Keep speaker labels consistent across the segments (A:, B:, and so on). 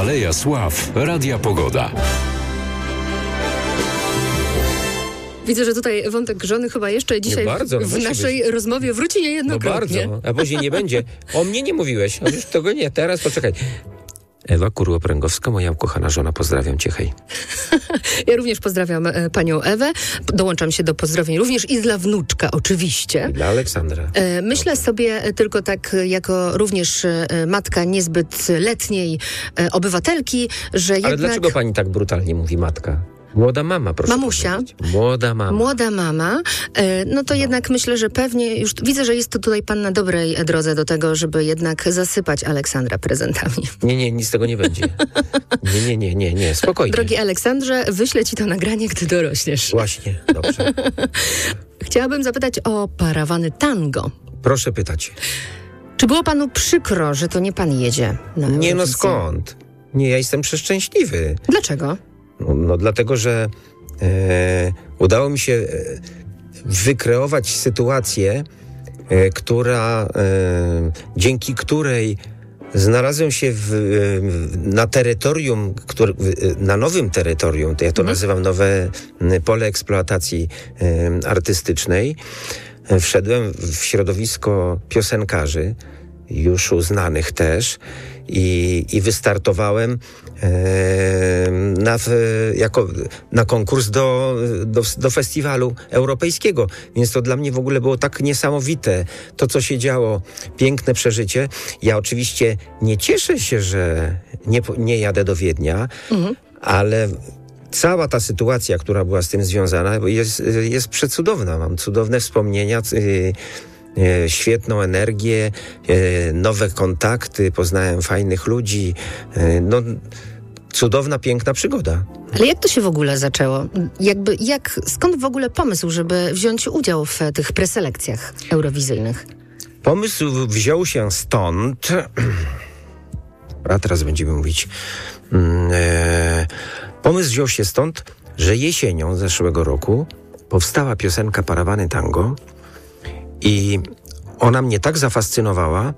A: Aleja Sław Radia Pogoda.
B: Widzę, że tutaj wątek żony chyba jeszcze dzisiaj w naszej rozmowie wróci niejednokrotnie.
C: No bardzo, a później nie będzie. O mnie nie mówiłeś, a już tego nie, teraz poczekaj. Ewa Kurło-Pręgowska, moja ukochana żona, pozdrawiam cię, hej.
B: Ja również pozdrawiam panią Ewę. Dołączam się do pozdrowień również i dla wnuczka, oczywiście.
C: I dla Aleksandra.
B: Myślę sobie tylko tak, jako również matka niezbyt letniej obywatelki, że jednak...
C: Ale dlaczego pani tak brutalnie mówi matka? Młoda mama, proszę
B: Mamusia.
C: powiedzieć. Młoda mama.
B: No to jednak myślę, że pewnie już widzę, że jest to tutaj pan na dobrej drodze do tego, żeby jednak zasypać Aleksandra prezentami.
C: Nie, nic z tego nie będzie. Nie, spokojnie.
B: Drogi Aleksandrze, wyślę ci to nagranie, gdy dorośniesz.
C: Właśnie, dobrze.
B: Chciałabym zapytać o parawany tango.
C: Proszę pytać.
B: Czy było panu przykro, że to nie pan jedzie na Eurowizję?
C: Nie, no skąd? Nie, ja jestem przeszczęśliwy.
B: Dlaczego?
C: No dlatego, że udało mi się wykreować sytuację, dzięki której znalazłem się na terytorium, na nowym terytorium, to ja to nazywam nowe pole eksploatacji artystycznej. Wszedłem w środowisko piosenkarzy, już uznanych też, i wystartowałem na konkurs do festiwalu europejskiego. Więc to dla mnie w ogóle było tak niesamowite. To, co się działo, piękne przeżycie. Ja oczywiście nie cieszę się, że nie jadę do Wiednia, ale cała ta sytuacja, która była z tym związana, jest przecudowna. Mam cudowne wspomnienia, świetną energię, nowe kontakty, poznałem fajnych ludzi. Cudowna, piękna przygoda.
B: Ale jak to się w ogóle zaczęło? Skąd w ogóle pomysł, żeby wziąć udział w tych preselekcjach eurowizyjnych?
C: Pomysł wziął się stąd... A teraz będziemy mówić... Pomysł wziął się stąd, że jesienią zeszłego roku powstała piosenka Parawany Tango i ona mnie tak zafascynowała,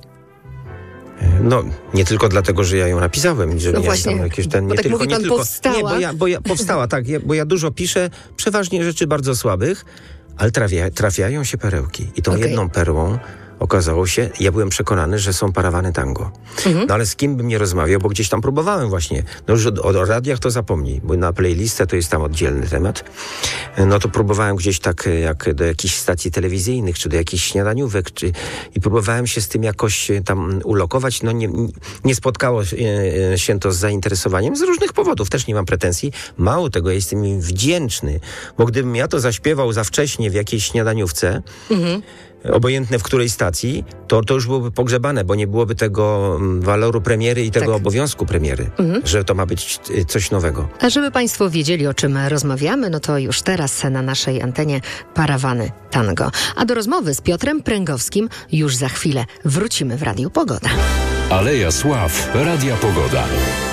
C: nie tylko dlatego, że ja ją napisałem, że
B: właśnie, powstała.
C: Powstała, tak, bo ja dużo piszę, przeważnie rzeczy bardzo słabych, ale trafiają się perełki. I tą jedną perłą okazało się, ja byłem przekonany, że są parawany tango. No ale z kim bym nie rozmawiał, bo gdzieś tam próbowałem właśnie. No już o radiach to zapomnij, bo na playlistę to jest tam oddzielny temat. No to próbowałem gdzieś tak jak do jakichś stacji telewizyjnych, czy do jakichś śniadaniówek, i próbowałem się z tym jakoś tam ulokować. No nie spotkało się to z zainteresowaniem z różnych powodów. Też nie mam pretensji. Mało tego, ja jestem im wdzięczny, bo gdybym ja to zaśpiewał za wcześnie w jakiejś śniadaniówce, obojętne w której stacji, to już byłoby pogrzebane, bo nie byłoby tego waloru premiery i tego obowiązku premiery, że to ma być coś nowego.
B: A żeby państwo wiedzieli, o czym rozmawiamy, no to już teraz na naszej antenie Parawany Tango. A do rozmowy z Piotrem Pręgowskim już za chwilę wrócimy w Radiu Pogoda.
A: Aleja Sław Radia Pogoda.